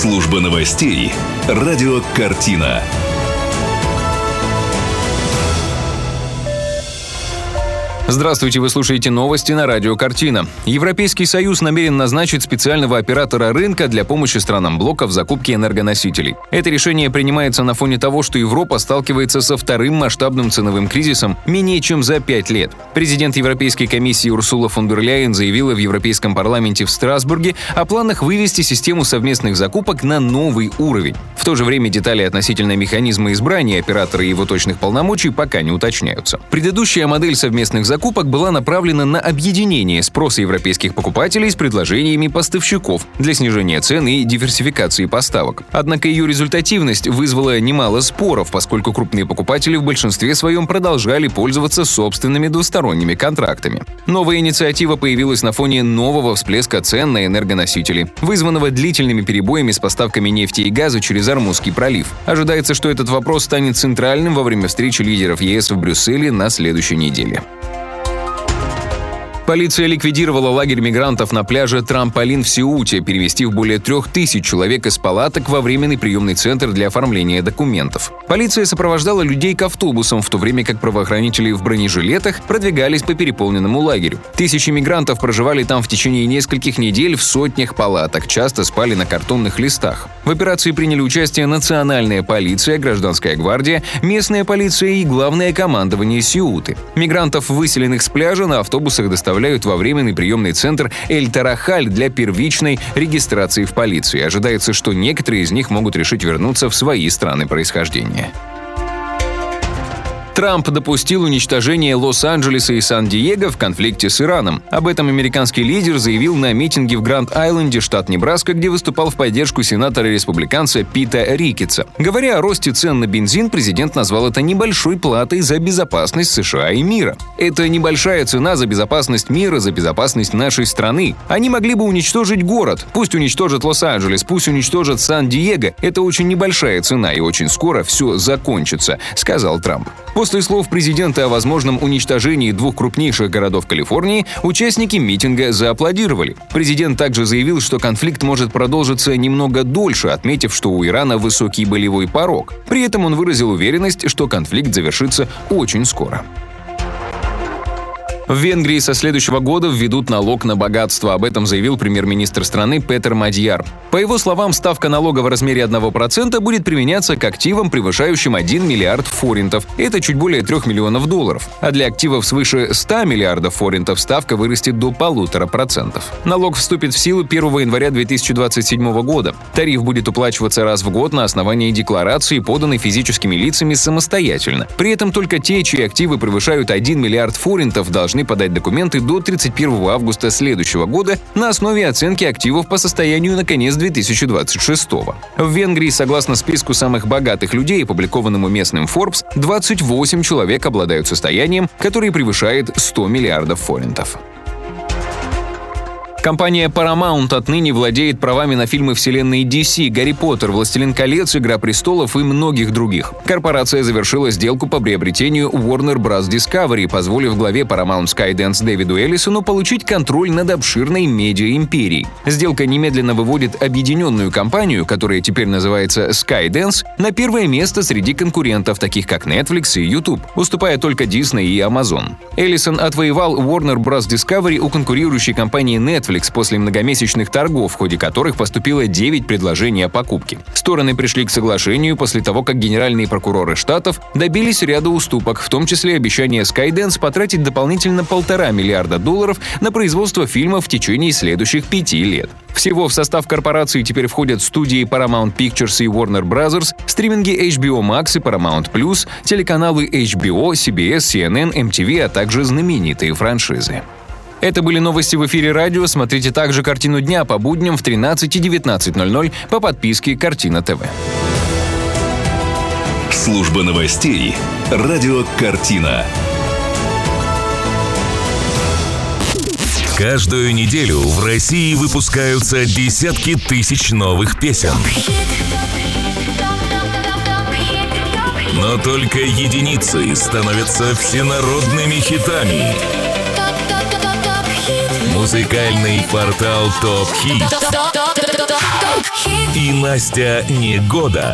Служба новостей. Радио «Картина». Здравствуйте, вы слушаете новости на радио «Картина». Европейский Союз намерен назначить специального оператора рынка для помощи странам блока в закупке энергоносителей. Это решение принимается на фоне того, что Европа сталкивается со вторым масштабным ценовым кризисом менее чем за 5 лет. Президент Европейской комиссии Урсула фон дер Ляйен заявила в Европейском парламенте в Страсбурге о планах вывести систему совместных закупок на новый уровень. В то же время детали относительно механизма избрания оператора и его точных полномочий пока не уточняются. Предыдущая модель совместных закупок была направлена на объединение спроса европейских покупателей с предложениями поставщиков для снижения цен и диверсификации поставок. Однако ее результативность вызвала немало споров, поскольку крупные покупатели в большинстве своем продолжали пользоваться собственными двусторонними контрактами. Новая инициатива появилась на фоне нового всплеска цен на энергоносители, вызванного длительными перебоями с поставками нефти и газа через Ормузский пролив. Ожидается, что этот вопрос станет центральным во время встречи лидеров ЕС в Брюсселе на следующей неделе. Полиция ликвидировала лагерь мигрантов на пляже Трамполин в Сеуте, переместив более 3000 человек из палаток во временный приемный центр для оформления документов. Полиция сопровождала людей к автобусам, в то время как правоохранители в бронежилетах продвигались по переполненному лагерю. Тысячи мигрантов проживали там в течение нескольких недель в сотнях палаток, часто спали на картонных листах. В операции приняли участие национальная полиция, гражданская гвардия, местная полиция и главное командование Сеуты. Мигрантов, выселенных с пляжа, на автобусах доставляют во временный приемный центр Эль-Тарахаль для первичной регистрации в полиции. Ожидается, что некоторые из них могут решить вернуться в свои страны происхождения. Трамп допустил уничтожение Лос-Анджелеса и Сан-Диего в конфликте с Ираном. Об этом американский лидер заявил на митинге в Гранд-Айленде, штат Небраска, где выступал в поддержку сенатора-республиканца Пита Рикетса. Говоря о росте цен на бензин, президент назвал это небольшой платой за безопасность США и мира. Это небольшая цена за безопасность мира, за безопасность нашей страны. Они могли бы уничтожить город. Пусть уничтожат Лос-Анджелес, пусть уничтожат Сан-Диего. Это очень небольшая цена, и очень скоро все закончится, сказал Трамп. После слов президента о возможном уничтожении двух крупнейших городов Калифорнии, участники митинга зааплодировали. Президент также заявил, что конфликт может продолжиться немного дольше, отметив, что у Ирана высокий болевой порог. При этом он выразил уверенность, что конфликт завершится очень скоро. В Венгрии со следующего года введут налог на богатство. Об этом заявил премьер-министр страны Петер Мадьяр. По его словам, ставка налога в размере 1% будет применяться к активам, превышающим 1 миллиард форинтов. Это чуть более 3 миллионов долларов. А для активов свыше 100 миллиардов форинтов ставка вырастет до 1,5%. Налог вступит в силу 1 января 2027 года. Тариф будет уплачиваться раз в год на основании декларации, поданной физическими лицами самостоятельно. При этом только те, чьи активы превышают 1 миллиард форинтов, должны подать документы до 31 августа следующего года на основе оценки активов по состоянию на конец 2026. В Венгрии, согласно списку самых богатых людей, опубликованному местным Forbes, 28 человек обладают состоянием, которое превышает 100 миллиардов форинтов. Компания Paramount отныне владеет правами на фильмы вселенной DC, Гарри Поттер, Властелин колец, Игра престолов и многих других. Корпорация завершила сделку по приобретению Warner Bros. Discovery, позволив главе Paramount Skydance Дэвиду Эллисону получить контроль над обширной медиа-империей. Сделка немедленно выводит объединенную компанию, которая теперь называется Skydance, на первое место среди конкурентов, таких как Netflix и YouTube, уступая только Disney и Amazon. Эллисон отвоевал Warner Bros. Discovery у конкурирующей компании Netflix после многомесячных торгов, в ходе которых поступило 9 предложений о покупке. Стороны пришли к соглашению после того, как генеральные прокуроры штатов добились ряда уступок, в том числе обещание Skydance потратить дополнительно $1,5 миллиарда на производство фильмов в течение следующих 5 лет. Всего в состав корпорации теперь входят студии Paramount Pictures и Warner Bros., стриминги HBO Max и Paramount+, телеканалы HBO, CBS, CNN, MTV, а также знаменитые франшизы. Это были новости в эфире радио. Смотрите также «Картину дня» по будням в 13 и 19:00 по подписке «Картина ТВ». Служба новостей. Радио «Картина». Каждую неделю в России выпускаются десятки тысяч новых песен. Но только единицы становятся всенародными хитами. Музыкальный портал ТОП Хит и Настя Негода.